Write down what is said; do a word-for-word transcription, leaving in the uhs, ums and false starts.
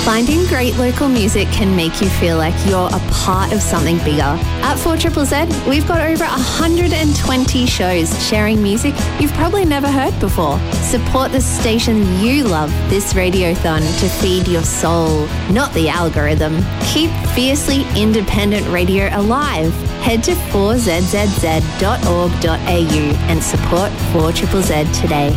Finding great local music can make you feel like you're a part of something bigger. At four Z Z Z, we've got over one hundred twenty shows sharing music you've probably never heard before. Support the station you love this radiothon to feed your soul, not the algorithm. Keep fiercely independent radio alive. Head to four z z z dot org dot a u and support four Z Z Z today.